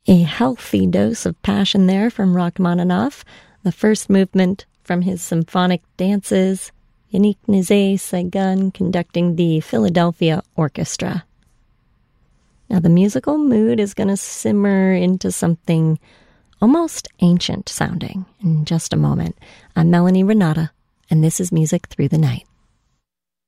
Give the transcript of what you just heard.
A healthy dose of passion there from Rachmaninoff. The first movement from his symphonic dances, Yannick Nézet-Séguin conducting the Philadelphia Orchestra. Now the musical mood is going to simmer into something almost ancient sounding in just a moment. I'm Melanie Renata, and this is Music Through the Night.